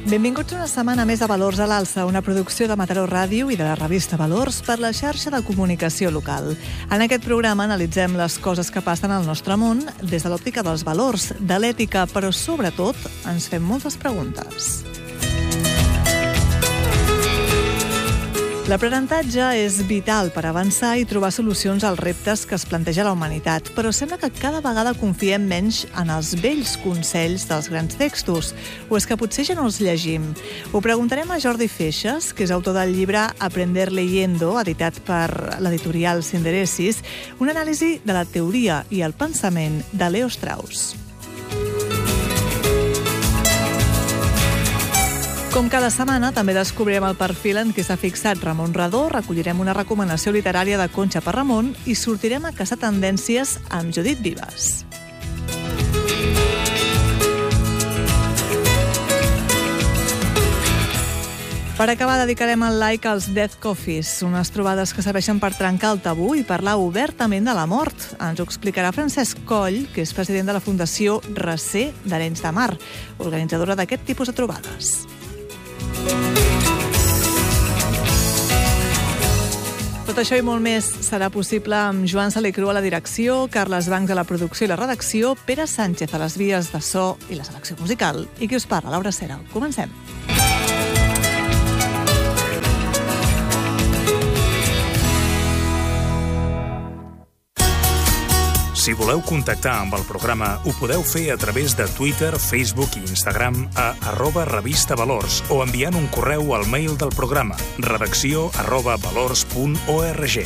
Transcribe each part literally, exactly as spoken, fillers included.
Benvinguts una setmana més a Valors a l'Alça, una producció de Mataró Ràdio i de la revista Valors per la xarxa de comunicació local. En aquest programa analitzem les coses que passen al nostre món des de l'òptica dels valors, de l'ètica, però sobretot ens fem moltes preguntes. L'aprenentatge és vital per avançar i trobar solucions als reptes que es planteja la humanitat, però sembla que cada vegada confiem menys en els vells consells dels grans textos, o és que potser ja no els llegim. Ho preguntarem a Jordi Feixas, que és autor del llibre Aprender leyendo, editat per l'editorial Sinderesis, una anàlisi de la teoria i el pensament de Leo Strauss. Com cada setmana, també descobrirem el perfil en què s'ha fixat Ramon Redó, recollirem una recomanació literària de Conxa per Ramon i sortirem a caçar tendències amb Judit Vives. Per acabar, dedicarem el like als Death Coffees, unes trobades que serveixen per trencar el tabú i parlar obertament de la mort. Ens ho explicarà Francesc Coll, que és president de la Fundació Recer d'Arenys de Mar, organitzadora d'aquest tipus de trobades. Tot això i molt més serà possible amb Joan Salicru a la direcció, Carles Bancs a la producció i la redacció, Pere Sánchez a les vies de so i la selecció musical. I qui us parla, Laura Cera. Comencem. Si voleu contactar amb el programa, ho podeu fer a través de Twitter, Facebook i Instagram a arroba revista valors o enviant un correu al mail del programa redacció arroba valors punt org.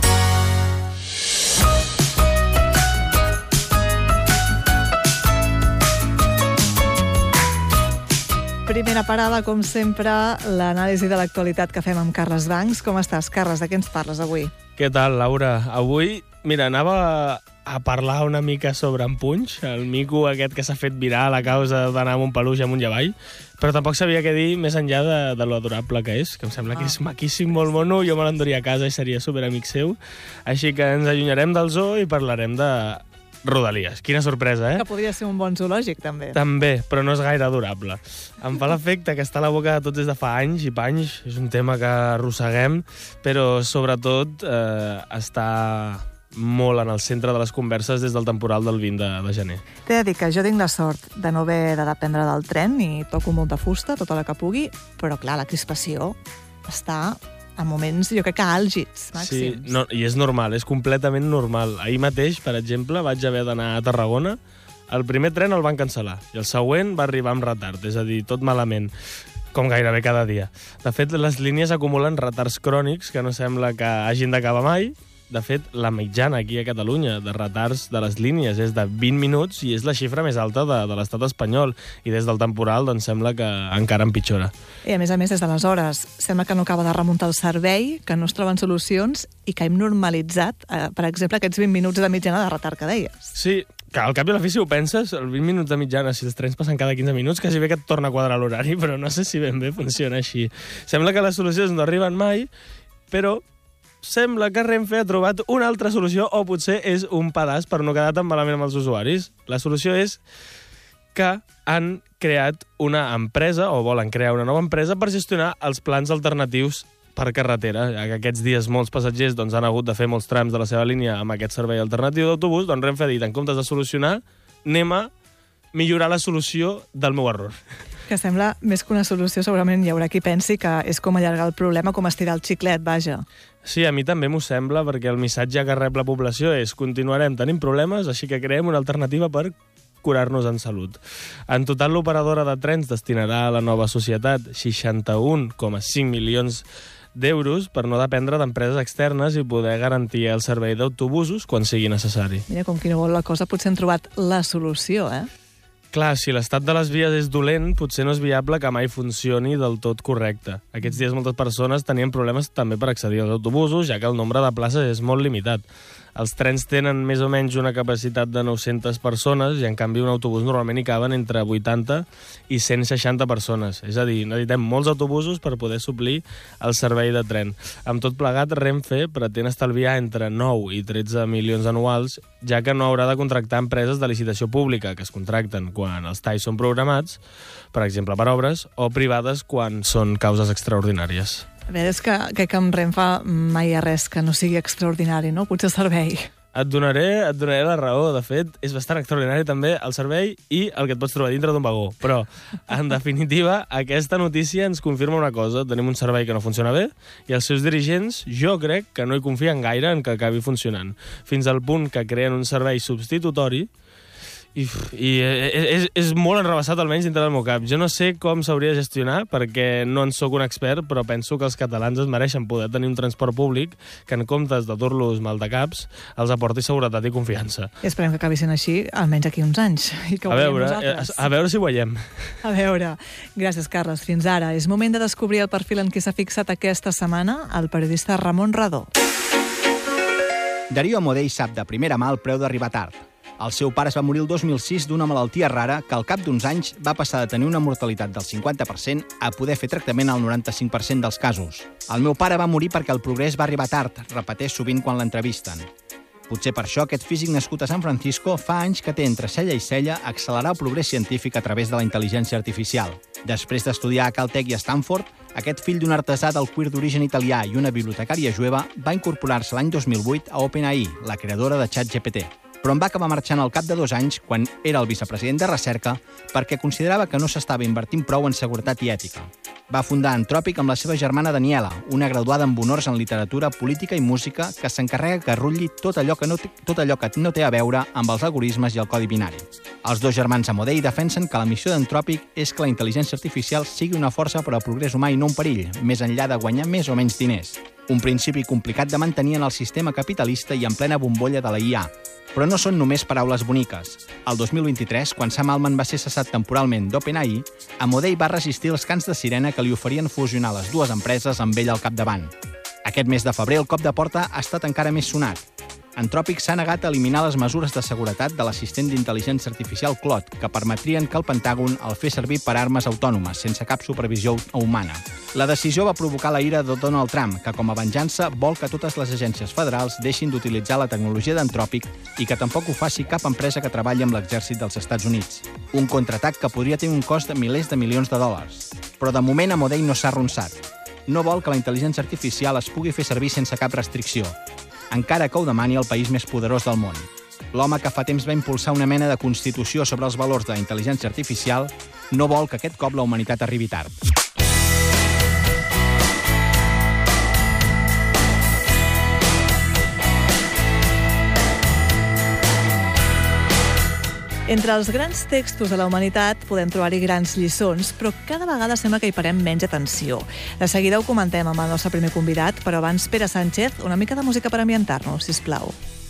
Primera parada, com sempre, l'anàlisi de l'actualitat que fem amb Carles Bancs. Com estàs, Carles? De què ens parles avui? Què tal, Laura? Avui, mira, anava a parlar una mica sobre en Punx, el mico aquest que s'ha fet viral a causa d'anar amb un peluix amunt i avall, però tampoc sabia què dir més enllà de, de lo adorable que és, que em sembla ah. que és maquíssim, molt mono, jo me l'enduria a casa i seria superamic seu, així que ens allunyarem del zoo i parlarem de Rodalies. Quina sorpresa, eh? Que podria ser un bon zoològic, també. També, però no és gaire adorable. Em fa l'efecte que està a la boca de tots des de fa anys i panys, és un tema que arrosseguem, però sobretot eh, està molt en el centre de les converses des del temporal del vint de, de gener. T'he de dir que jo tinc la sort de no haver de dependre del tren i toco molta fusta, tota la que pugui, però clar, la crispació està en moments, jo crec que àlgids, màxims. Sí, no, i és normal, és completament normal. Ahir mateix, per exemple, vaig haver d'anar a Tarragona, el primer tren el van cancel·lar i el següent va arribar amb retard, és a dir, tot malament, com gairebé cada dia. De fet, les línies acumulen retards crònics que no sembla que hagin d'acabar mai. De fet, la mitjana aquí a Catalunya de retards de les línies és de vint minuts i és la xifra més alta de, de l'estat espanyol. I des del temporal doncs, sembla que encara empitjora. I a més a més, des d'aleshores, sembla que no acaba de remuntar el servei, que no es troben solucions i que hem normalitzat, eh, per exemple, aquests vint minuts de mitjana de retard que deies. Sí, que al cap i a la fi, si ho penses, el vint minuts de mitjana, si els trens passen cada quinze minuts, quasi bé que et torna a quadrar l'horari, però no sé si ben bé funciona així. Sembla que les solucions no arriben mai, però sembla que Renfe ha trobat una altra solució o potser és un pedaç per no quedar tan malament amb els usuaris. La solució és que han creat una empresa o volen crear una nova empresa per gestionar els plans alternatius per carretera. Ja que aquests dies molts passatgers doncs, han hagut de fer molts trams de la seva línia amb aquest servei alternatiu d'autobús, doncs Renfe ha dit, en comptes de solucionar, anem a millorar la solució del meu error. Que sembla més que una solució, segurament hi haurà qui pensi que és com allargar el problema, com estirar el xiclet, vaja. Sí, a mi també m'ho sembla, perquè el missatge que rep la població és continuarem tenint problemes, així que creem una alternativa per curar-nos en salut. En total, l'operadora de trens destinarà a la nova societat seixanta-un coma cinc milions d'euros per no dependre d'empreses externes i poder garantir el servei d'autobusos quan sigui necessari. Mira, com qui no vol la cosa, potser han trobat la solució, eh? Clar, si l'estat de les vies és dolent, potser no és viable que mai funcioni del tot correcte. Aquests dies moltes persones tenien problemes també per accedir als autobusos, ja que el nombre de places és molt limitat. Els trens tenen més o menys una capacitat de nou-centes persones i, en canvi, un autobús normalment hi caben entre vuitanta i cent seixanta persones. És a dir, necessitem molts autobusos per poder suplir el servei de tren. Amb tot plegat, Renfe pretén estalviar entre nou i tretze milions anuals, ja que no haurà de contractar empreses de licitació pública, que es contracten quan els talls són programats, per exemple, per obres, o privades quan són causes extraordinàries. A veure, és que, que amb Renfe mai hi ha res que no sigui extraordinari, no? Potser el servei. Et donaré, et donaré la raó. De fet, és bastant extraordinari també el servei i el que et pots trobar dintre d'un vagó. Però, en definitiva, aquesta notícia ens confirma una cosa. Tenim un servei que no funciona bé i els seus dirigents, jo crec que no hi confien gaire en que acabi funcionant. Fins al punt que creen un servei substitutori i, i és, és molt enrebaçat, almenys dintre del meu cap. Jo no sé com s'hauria de gestionar, perquè no en sóc un expert, però penso que els catalans es mereixen poder tenir un transport públic que, en comptes de dur-los maldecaps, els aporti seguretat i confiança. I esperem que acabi sent així, almenys aquí uns anys. I que ho a, veure, nosaltres. a veure si ho veiem. A veure. Gràcies, Carles. Fins ara. És moment de descobrir el perfil en què s'ha fixat aquesta setmana el periodista Ramon Radó. Darío Amodei sap de primera mà el preu d'arribar tard. El seu pare es va morir el dos mil sis d'una malaltia rara que al cap d'uns anys va passar de tenir una mortalitat del cinquanta per cent a poder fer tractament al noranta-cinc per cent dels casos. El meu pare va morir perquè el progrés va arribar tard, repeteix sovint quan l'entrevisten. Potser per això aquest físic nascut a San Francisco fa anys que té entre cella i cella accelerar el progrés científic a través de la intel·ligència artificial. Després d'estudiar a Caltech i a Stanford, aquest fill d'un artesà del cuir d'origen italià i una bibliotecària jueva va incorporar-se l'any dos mil vuit a OpenAI, la creadora de ChatGPT. Però en va acabar marxant al cap de dos anys, quan era el vicepresident de recerca, perquè considerava que no s'estava invertint prou en seguretat i ètica. Va fundar Anthropic amb la seva germana Daniela, una graduada amb honors en literatura, política i música que s'encarrega que rutlli tot allò que, no té, tot allò que no té a veure amb els algoritmes i el codi binari. Els dos germans Amodei defensen que la missió d'Anthropic és que la intel·ligència artificial sigui una força per al progrés humà i no un perill, més enllà de guanyar més o menys diners. Un principi complicat de mantenir en el sistema capitalista i en plena bombolla de la I A. Però no són només paraules boniques. El dos mil vint-i-tres, quan Sam Altman va ser cessat temporalment d'OpenAI, Amodei va resistir els cants de sirena que li oferien fusionar les dues empreses amb ell al capdavant. Aquest mes de febrer el cop de porta ha estat encara més sonat. Anthropic s'ha negat a eliminar les mesures de seguretat de l'assistent d'intel·ligència artificial Claude, que permetrien que el Pentàgon el fes servir per armes autònomes, sense cap supervisió humana. La decisió va provocar la ira de Donald Trump, que com a venjança vol que totes les agències federals deixin d'utilitzar la tecnologia d'Anthropic i que tampoc ho faci cap empresa que treballi amb l'exèrcit dels Estats Units. Un contraatac que podria tenir un cost de milers de milions de dòlars. Però de moment Amodei no s'ha arronsat. No vol que la intel·ligència artificial es pugui fer servir sense cap restricció, encara que ho demani el país més poderós del món. L'home que fa temps va impulsar una mena de constitució sobre els valors de la intel·ligència artificial no vol que aquest cop la humanitat arribi tard. Entre els grans textos de la humanitat podem trobar-hi grans lliçons, però cada vegada sembla que hi parem menys atenció. De seguida ho comentem amb el nostre primer convidat, però abans, Pere Sánchez, una mica de música per ambientar-nos, sisplau.